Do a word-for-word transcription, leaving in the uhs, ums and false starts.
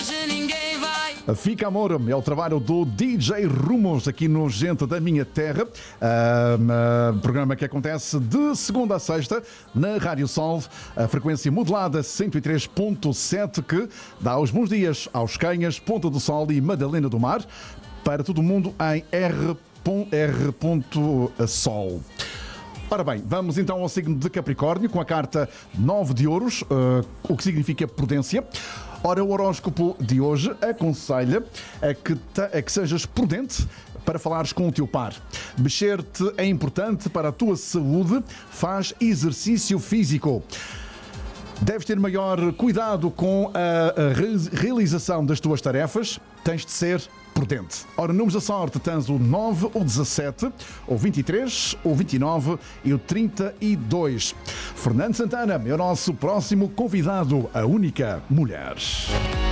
hoje ninguém vai. Fica Amor é o trabalho do D J Rumos aqui no Gente da Minha Terra, uh, uh, programa que acontece de segunda a sexta na Rádio Sol, a frequência modulada cento e três ponto sete, que dá os bons dias aos Canhas, Ponta do Sol e Madalena do Mar, para todo o mundo em r ponto sol. Ora bem, vamos então ao signo de Capricórnio com a carta nove de ouros, uh, o que significa prudência. Ora, o horóscopo de hoje aconselha a que, te, a que sejas prudente para falares com o teu par. Mexer-te é importante para a tua saúde, faz exercício físico. Deves ter maior cuidado com a, a re- realização das tuas tarefas, tens de ser prudente. Ora, números da sorte, tens o nove, o dezassete, o vinte e três, o vinte e nove e o trinta e dois. Fernando Santana é o nosso próximo convidado, a única mulher.